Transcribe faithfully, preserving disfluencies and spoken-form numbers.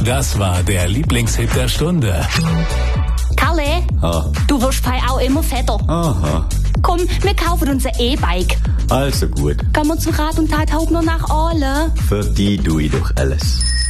Das war der Lieblingshit der Stunde. Kalle, Ah. du wirst fei auch immer fetter. Aha, Komm, wir kaufen uns ein E-Bike. also gut. Gehen wir zu Rat und Tat Hauptner nach Aale. Für die tue ich doch alles.